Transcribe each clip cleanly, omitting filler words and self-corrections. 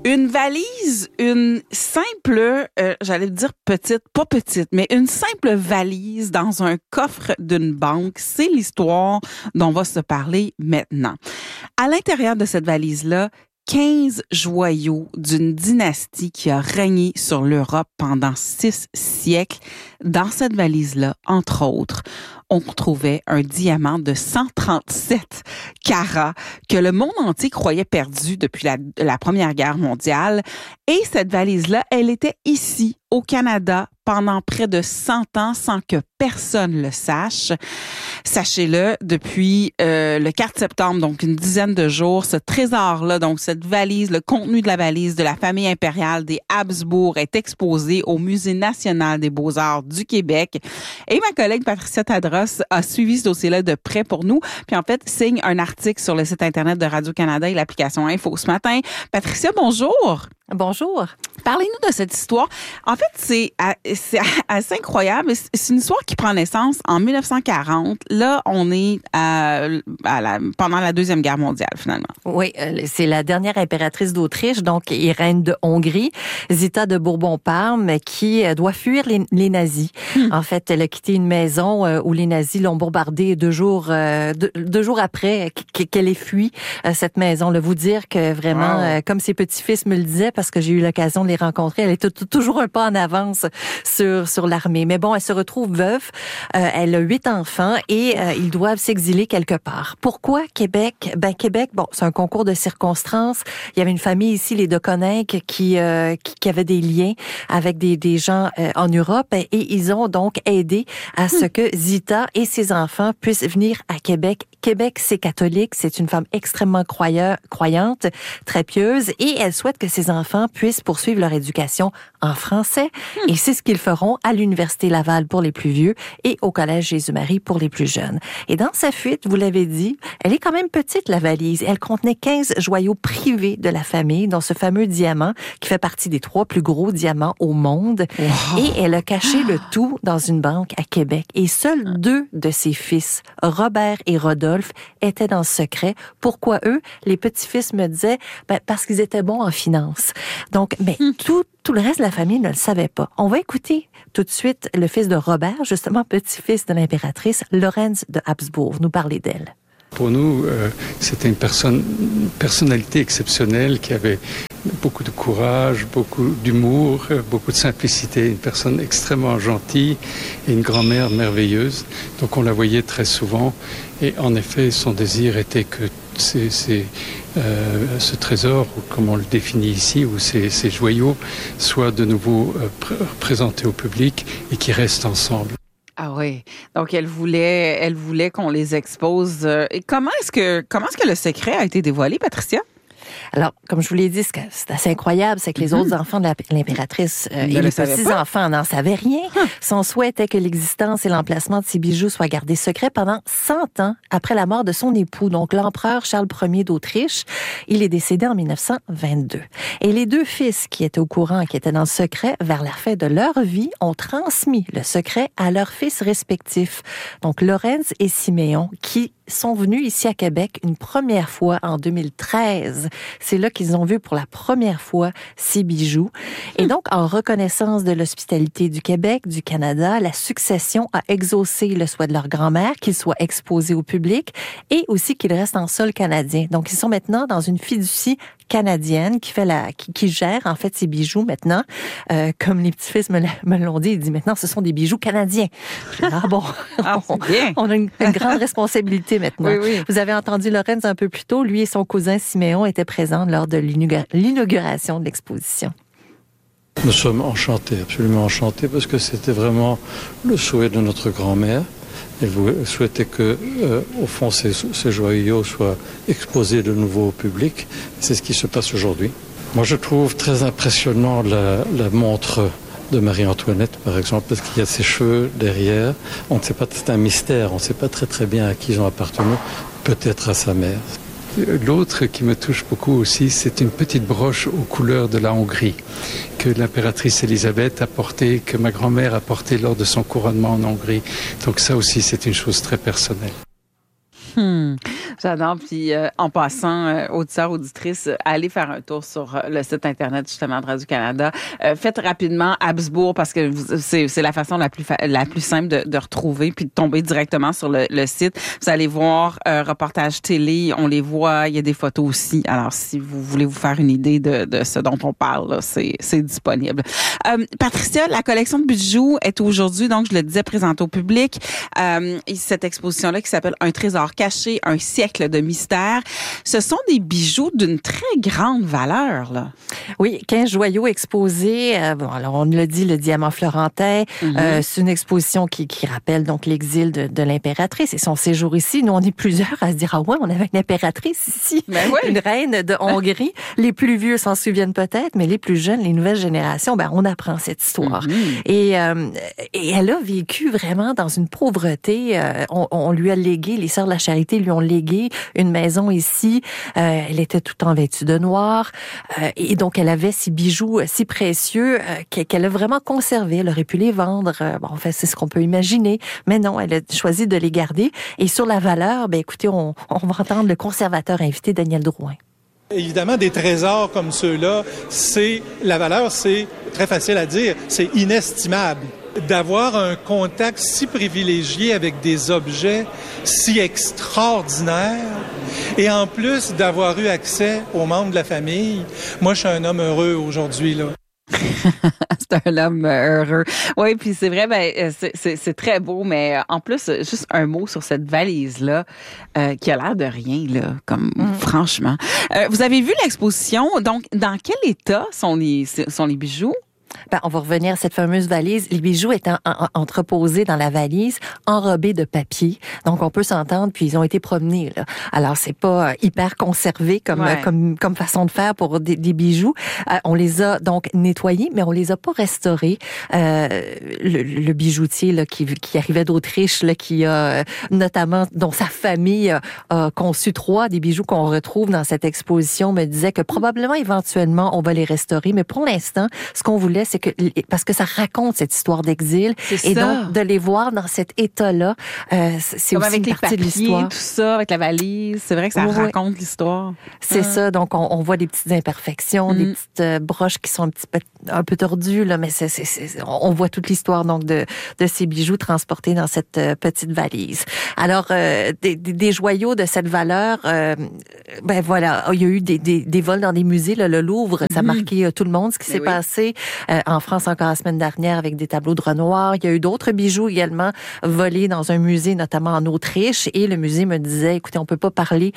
Une valise, une simple, j'allais dire petite, pas petite, mais une simple valise dans un coffre d'une banque, c'est l'histoire dont on va se parler maintenant. À l'intérieur de cette valise-là, 15 joyaux d'une dynastie qui a régné sur l'Europe pendant 6 siècles. Dans cette valise-là, entre autres, on trouvait un diamant de 137 carats que le monde entier croyait perdu depuis la Première Guerre mondiale. Et cette valise-là, elle était ici, au Canada, pendant près de 100 ans sans que personne le sache. Sachez-le, depuis le 4 septembre, donc une dizaine de jours, ce trésor-là, donc cette valise, le contenu de la valise de la famille impériale des Habsbourg est exposé au Musée national des beaux-arts du Québec. Et ma collègue Patricia Tadros a suivi ce dossier-là de près pour nous, puis en fait signe un article sur le site Internet de Radio-Canada et l'application Info ce matin. Patricia, bonjour! Bonjour. Parlez-nous de cette histoire. En fait, c'est assez incroyable. C'est une histoire qui prend naissance en 1940. Là, on est pendant la Deuxième Guerre mondiale, finalement. Oui, c'est la dernière impératrice d'Autriche, donc et reine de Hongrie, Zita de Bourbon-Parme, qui doit fuir les nazis. En fait, elle a quitté une maison où les nazis l'ont bombardée deux jours après qu'elle ait fui cette maison. Là, vous dire que vraiment, comme ses petits-fils me le disaient, parce que j'ai eu l'occasion de les rencontrer, elle est toujours un pas en avance sur l'armée. Mais bon, elle se retrouve veuve, elle a 8 enfants et ils doivent s'exiler quelque part. Pourquoi Québec? Ben Québec, bon, c'est un concours de circonstances. Il y avait une famille ici, les de Coninck, qui avait des liens avec des gens en Europe et ils ont donc aidé à ce que Zita et ses enfants puissent venir à Québec. Québec, c'est catholique, c'est une femme extrêmement croyante, très pieuse et elle souhaite que ses enfants puissent poursuivre leur éducation en français. Et c'est ce qu'ils feront à l'Université Laval pour les plus vieux et au Collège Jésus-Marie pour les plus jeunes. Et dans sa fuite, vous l'avez dit, elle est quand même petite, la valise. Elle contenait 15 joyaux privés de la famille, dont ce fameux diamant qui fait partie des 3 plus gros diamants au monde. Wow. Et elle a caché le tout dans une banque à Québec. Et seuls 2 de ses fils, Robert et Rodolphe, étaient dans ce secret. Pourquoi eux? Les petits-fils me disaient, parce qu'ils étaient bons en finance. Donc, mais tout le reste de la famille ne le savait pas. On va écouter tout de suite le fils de Robert, justement petit-fils de l'impératrice, Lorenz de Habsbourg, nous parler d'elle. Pour nous, c'était une personnalité exceptionnelle qui avait beaucoup de courage, beaucoup d'humour, beaucoup de simplicité, une personne extrêmement gentille et une grand-mère merveilleuse. Donc on la voyait très souvent et en effet son désir était que ce trésor, comme on le définit ici, ou ces joyaux, soient de nouveau présentés au public et qu'ils restent ensemble. Ah oui. Donc elle voulait qu'on les expose. Et comment est-ce que le secret a été dévoilé, Patricia? Alors, comme je vous l'ai dit, c'est assez incroyable, c'est que les autres enfants de l'impératrice et les petits-enfants n'en savaient rien. Son souhait était que l'existence et l'emplacement de ces bijoux soient gardés secrets pendant 100 ans après la mort de son époux, donc l'empereur Charles Ier d'Autriche. Il est décédé en 1922. Et les 2 fils qui étaient au courant, qui étaient dans le secret, vers la fin de leur vie, ont transmis le secret à leurs fils respectifs. Donc, Lorenz et Siméon, qui sont venus ici à Québec une première fois en 2013. C'est là qu'ils ont vu pour la première fois ces bijoux. Et donc, en reconnaissance de l'hospitalité du Québec, du Canada, la succession a exaucé le souhait de leur grand-mère qu'ils soient exposés au public et aussi qu'ils restent en sol canadien. Donc, ils sont maintenant dans une fiducie canadienne qui gère en fait ces bijoux maintenant. Comme les petits-fils me l'ont dit, ils disent maintenant ce sont des bijoux canadiens. Ah bon, on a une grande responsabilité maintenant. Oui. Vous avez entendu Lorenz un peu plus tôt, lui et son cousin Siméon étaient présents lors de l'inauguration de l'exposition. Nous sommes enchantés, absolument enchantés, parce que c'était vraiment le souhait de notre grand-mère. Elle souhaitait que, au fond, ces joyaux soient exposés de nouveau au public. C'est ce qui se passe aujourd'hui. Moi, je trouve très impressionnant la montre de Marie-Antoinette, par exemple, parce qu'il y a ses cheveux derrière. On ne sait pas, c'est un mystère, on ne sait pas très très bien à qui ils ont appartenu, peut-être à sa mère. L'autre qui me touche beaucoup aussi, c'est une petite broche aux couleurs de la Hongrie que l'impératrice Élisabeth a portée, que ma grand-mère a portée lors de son couronnement en Hongrie. Donc ça aussi, c'est une chose très personnelle. J'adore. Puis en passant, auditeurs, auditrices, allez faire un tour sur le site Internet justement de Radio-Canada. Faites rapidement Habsbourg parce que c'est la façon la plus simple de retrouver puis de tomber directement sur le site. Vous allez voir reportages télé, on les voit, il y a des photos aussi. Alors, si vous voulez vous faire une idée de ce dont on parle, là, c'est disponible. Patricia, la collection de bijoux est aujourd'hui, donc je le disais, présentée au public. Et cette exposition-là qui s'appelle Un trésor caché, un siècle de mystère. Ce sont des bijoux d'une très grande valeur, là. Oui, 15 joyaux exposés. Bon, alors on l'a dit, le diamant florentin. C'est une exposition qui rappelle donc l'exil de l'impératrice et son séjour ici. Nous, on est plusieurs à se dire, ah ouais, on avait une impératrice ici, une reine de Hongrie. Les plus vieux s'en souviennent peut-être, mais les plus jeunes, les nouvelles générations, on apprend cette histoire. Et elle a vécu vraiment dans une pauvreté. On lui a légué, les Sœurs de la Charité lui ont légué une maison ici. Elle était tout en vêtue de noir. Et donc, elle avait ces bijoux si précieux qu'elle a vraiment conservés. Elle aurait pu les vendre. En fait, c'est ce qu'on peut imaginer. Mais non, elle a choisi de les garder. Et sur la valeur, écoutez, on va entendre le conservateur invité, Daniel Drouin. Évidemment, des trésors comme ceux-là, la valeur, c'est très facile à dire, c'est inestimable. D'avoir un contact si privilégié avec des objets si extraordinaires et en plus d'avoir eu accès aux membres de la famille, moi, je suis un homme heureux aujourd'hui, là. C'est un homme heureux. Oui, puis c'est vrai, c'est très beau, mais en plus, juste un mot sur cette valise-là, qui a l'air de rien, là, comme franchement. Vous avez vu l'exposition, donc dans quel état sont les bijoux? On va revenir à cette fameuse valise. Les bijoux étant entreposés dans la valise, enrobés de papier. Donc, on peut s'entendre, puis ils ont été promenés, là. Alors, c'est pas hyper conservé comme façon de faire pour des bijoux. On les a donc nettoyés, mais on les a pas restaurés. Le bijoutier, là, qui arrivait d'Autriche, là, qui a notamment, dont sa famille a conçu 3 des bijoux qu'on retrouve dans cette exposition, me disait que probablement, éventuellement, on va les restaurer. Mais pour l'instant, ce qu'on voulait, c'est que, parce que ça raconte cette histoire d'exil, et donc de les voir dans cet état-là, c'est comme aussi avec une partie de l'histoire. Tout ça, avec la valise, c'est vrai que ça raconte l'histoire. C'est ça, donc on voit des petites imperfections, des petites broches qui sont un peu tordues, là, mais on voit toute l'histoire donc de ces bijoux transportés dans cette petite valise. Alors, des joyaux de cette valeur, voilà, il y a eu des vols dans des musées, là, le Louvre, ça a marqué tout le monde, ce qui s'est passé en France encore la semaine dernière avec des tableaux de Renoir. Il y a eu d'autres bijoux également volés dans un musée, notamment en Autriche. Et le musée me disait, écoutez, on peut pas parler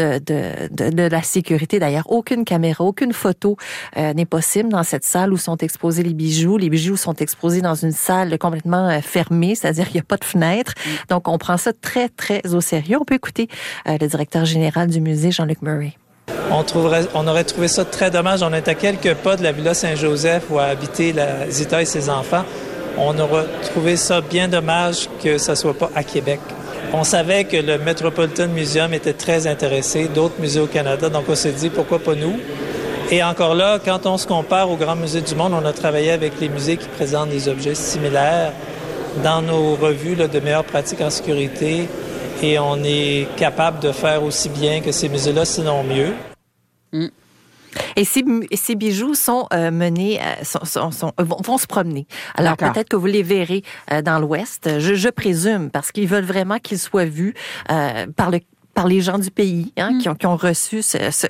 de la sécurité. D'ailleurs, aucune caméra, aucune photo n'est possible dans cette salle où sont exposés les bijoux. Les bijoux sont exposés dans une salle complètement fermée, c'est-à-dire qu'il n'y a pas de fenêtre. Donc, on prend ça très, très au sérieux. On peut écouter le directeur général du musée, Jean-Luc Murray. On aurait trouvé ça très dommage. On est à quelques pas de la Villa Saint-Joseph où a habité la Zita et ses enfants. On aurait trouvé ça bien dommage que ça soit pas à Québec. On savait que le Metropolitan Museum était très intéressé, d'autres musées au Canada, donc on s'est dit pourquoi pas nous. Et encore là, quand on se compare aux grands musées du monde, on a travaillé avec les musées qui présentent des objets similaires dans nos revues de meilleures pratiques en sécurité. Et on est capable de faire aussi bien que ces musées-là, sinon mieux. Et ces bijoux sont menés, vont se promener. Alors peut-être que vous les verrez dans l'Ouest, je présume, parce qu'ils veulent vraiment qu'ils soient vus par les gens du pays, qui ont reçu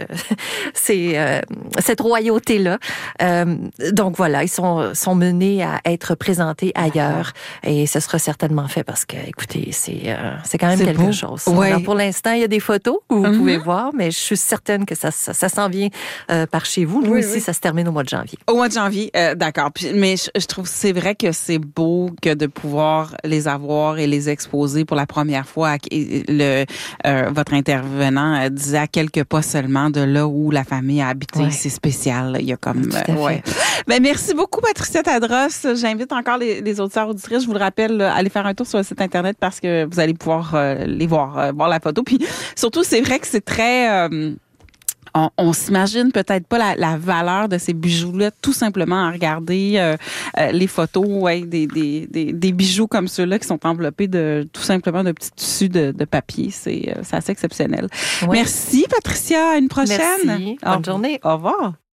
cette royauté-là. Donc voilà, ils sont menés à être présentés ailleurs, et ce sera certainement fait parce que, écoutez, c'est quand même quelque beau. Chose. Ouais. Alors, pour l'instant, il y a des photos que vous pouvez voir, mais je suis certaine que ça s'en vient par chez vous. Nous ici, ça se termine au mois de janvier. Au mois de janvier, d'accord. Mais je trouve que c'est vrai que c'est beau que de pouvoir les avoir et les exposer pour la première fois. Votre intervenant disait à quelques pas seulement de là où la famille a habité. C'est spécial. Il y a comme... merci beaucoup, Patricia Tadros. J'invite encore les auditeurs auditrices, je vous le rappelle, à aller faire un tour sur le site Internet parce que vous allez pouvoir les voir la photo. Puis surtout, c'est vrai que c'est très... On s'imagine peut-être pas la valeur de ces bijoux-là, tout simplement à regarder les photos des bijoux comme ceux-là qui sont enveloppés tout simplement de petits tissus de papier. C'est assez exceptionnel. Oui. Merci, Patricia. À une prochaine. Merci. Bonne journée. Au revoir.